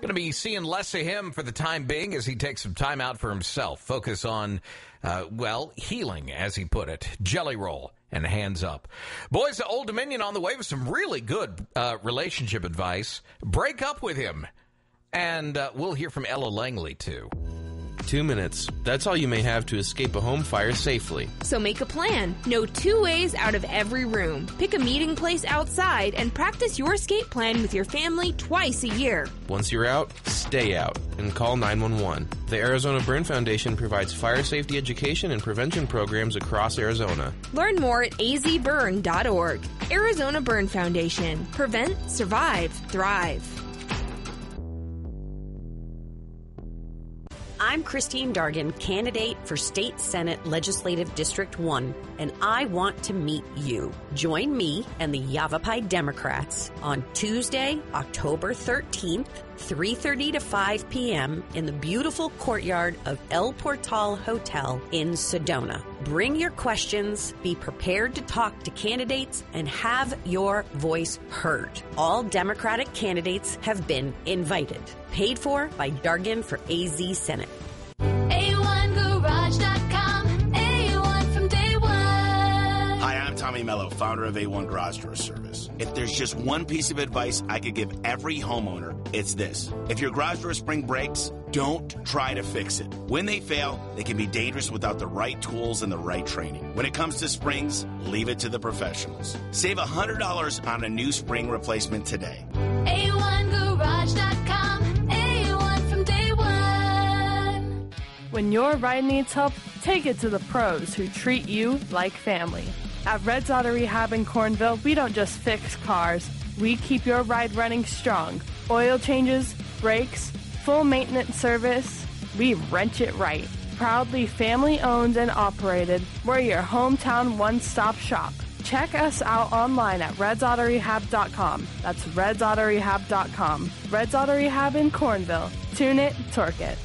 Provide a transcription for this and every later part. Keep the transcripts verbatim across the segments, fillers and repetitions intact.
Going to be seeing less of him for the time being as he takes some time out for himself. Focus on, uh, well, healing, as he put it. Jelly roll and hands up. Boys, Old Dominion on the way with some really good uh, relationship advice. Break up with him. And uh, we'll hear from Ella Langley, too. Two minutes. That's all you may have to escape a home fire safely. So make a plan. Know two ways out of every room. Pick a meeting place outside and practice your escape plan with your family twice a year. Once you're out, stay out and call nine one one. The Arizona Burn Foundation provides fire safety education and prevention programs across Arizona. Learn more at a z burn dot org. Arizona Burn Foundation. Prevent, survive, thrive. I'm Christine Dargan, candidate for State Senate Legislative District one, and I want to meet you. Join me and the Yavapai Democrats on Tuesday, October thirteenth, three thirty to five p.m. in the beautiful courtyard of El Portal Hotel in Sedona. Bring your questions, be prepared to talk to candidates, and have your voice heard. All Democratic candidates have been invited. Paid for by Dargan for A Z Senate. A one garage dot com, A one from day one. Hi, I'm Tommy Mello, founder of A one Garage Door Service. If there's just one piece of advice I could give every homeowner, it's this. If your garage door spring breaks, don't try to fix it. When they fail, they can be dangerous without the right tools and the right training. When it comes to springs, leave it to the professionals. Save one hundred dollars on a new spring replacement today. A one garage dot com, A one from day one. When your ride needs help, take it to the pros who treat you like family. At Red's Auto Rehab in Cornville, we don't just fix cars. We keep your ride running strong. Oil changes, brakes, full maintenance service. We wrench it right. Proudly family owned and operated. We're your hometown one-stop shop. Check us out online at reds auto rehab dot com. That's reds auto rehab dot com. Red's Auto Rehab in Cornville. Tune it, torque it.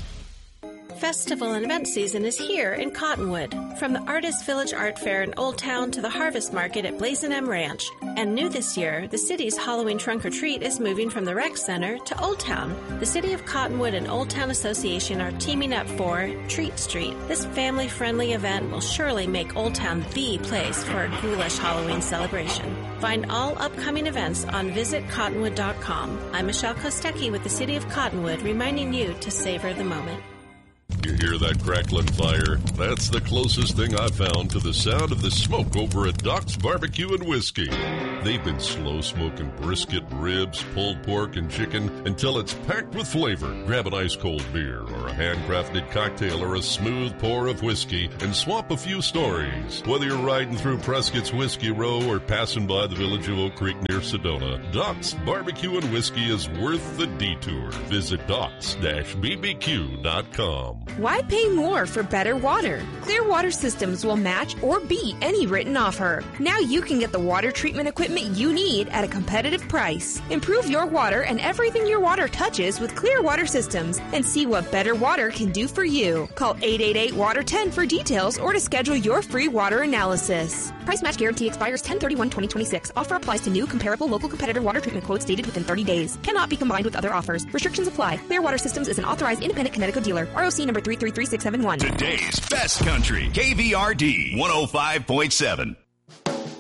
Festival and event season is here in Cottonwood. From the Artist Village Art Fair in Old Town to the Harvest Market at Blazin' M Ranch. And new this year, the city's Halloween Trunk or Treat is moving from the Rec Center to Old Town. The City of Cottonwood and Old Town Association are teaming up for Treat Street. This family-friendly event will surely make Old Town the place for a ghoulish Halloween celebration. Find all upcoming events on visit cottonwood dot com. I'm Michelle Kostecki with the City of Cottonwood, reminding you to savor the moment. You hear that crackling fire? That's the closest thing I've found to the sound of the smoke over at Doc's Barbecue and Whiskey. They've been slow smoking brisket, ribs, pulled pork, and chicken until it's packed with flavor. Grab an ice cold beer or a handcrafted cocktail or a smooth pour of whiskey and swap a few stories. Whether you're riding through Prescott's Whiskey Row or passing by the village of Oak Creek near Sedona, Doc's Barbecue and Whiskey is worth the detour. Visit docs dash b b q dot com. Why pay more for better water? Clear Water Systems will match or beat any written offer. Now you can get the water treatment equipment you need at a competitive price. Improve your water and everything your water touches with Clear Water Systems and see what better water can do for you. Call eight eight eight, water ten for details or to schedule your free water analysis. Price match guarantee expires ten thirty-one twenty twenty-six. Offer applies to new, comparable, local competitor water treatment quotes dated within thirty days. Cannot be combined with other offers. Restrictions apply. Clear Water Systems is an authorized independent Connecticut dealer. R O C number three three three six seven one. Today's best country, K V R D one oh five point seven.